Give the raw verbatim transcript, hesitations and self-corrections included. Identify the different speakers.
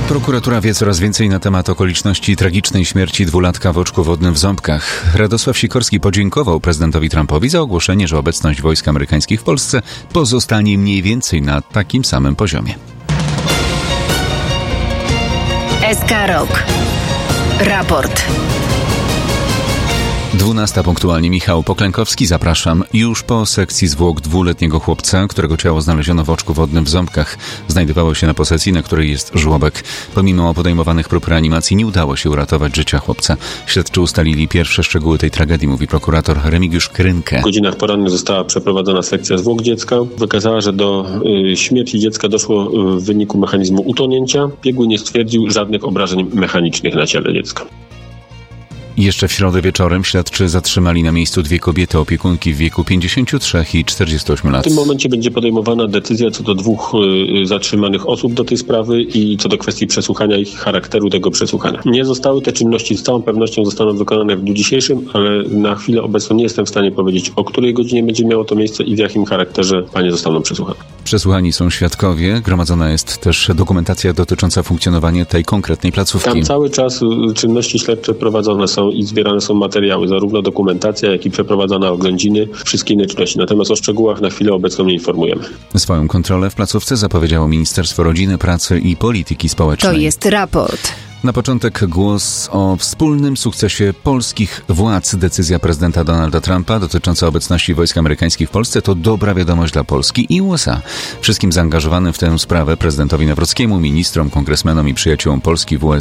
Speaker 1: Prokuratura wie coraz więcej na temat okoliczności tragicznej śmierci dwulatka w oczku wodnym w Ząbkach. Radosław Sikorski podziękował prezydentowi Trumpowi za ogłoszenie, że obecność wojsk amerykańskich w Polsce pozostanie mniej więcej na takim samym poziomie.
Speaker 2: S K Rok. Raport.
Speaker 1: dwunasta punktualnie. Michał Poklękowski, zapraszam. Już po sekcji zwłok dwuletniego chłopca, którego ciało znaleziono w oczku wodnym w Ząbkach, znajdowało się na posesji, na której jest żłobek. Pomimo podejmowanych prób reanimacji nie udało się uratować życia chłopca. Śledczy ustalili pierwsze szczegóły tej tragedii, mówi prokurator Remigiusz Krynkę.
Speaker 3: W godzinach porannych została przeprowadzona sekcja zwłok dziecka. Wykazała, że do y, śmierci dziecka doszło w wyniku mechanizmu utonięcia. Biegły nie stwierdził żadnych obrażeń mechanicznych na ciele dziecka.
Speaker 1: Jeszcze w środę wieczorem śledczy zatrzymali na miejscu dwie kobiety opiekunki w wieku pięćdziesięciu trzech i czterdziestu ośmiu lat.
Speaker 3: W tym momencie będzie podejmowana decyzja co do dwóch y, zatrzymanych osób do tej sprawy i co do kwestii przesłuchania ich charakteru tego przesłuchania. Nie zostały te czynności z całą pewnością zostaną wykonane w dniu dzisiejszym, ale na chwilę obecną nie jestem w stanie powiedzieć, o której godzinie będzie miało to miejsce i w jakim charakterze panie zostaną przesłuchane.
Speaker 1: Przesłuchani są świadkowie. Gromadzona jest też dokumentacja dotycząca funkcjonowania tej konkretnej placówki.
Speaker 3: Tam cały czas czynności śledcze prowadzone są i zbierane są materiały, zarówno dokumentacja, jak i przeprowadzone oględziny, wszystkie inne czynności. Natomiast o szczegółach na chwilę obecną nie informujemy.
Speaker 1: Swoją kontrolę w placówce zapowiedziało Ministerstwo Rodziny, Pracy i Polityki Społecznej.
Speaker 2: To jest raport.
Speaker 1: Na początek głos o wspólnym sukcesie polskich władz. Decyzja prezydenta Donalda Trumpa dotycząca obecności wojsk amerykańskich w Polsce to dobra wiadomość dla Polski i U S A. Wszystkim zaangażowanym w tę sprawę, prezydentowi Nawrockiemu, ministrom, kongresmenom i przyjaciołom Polski w U S A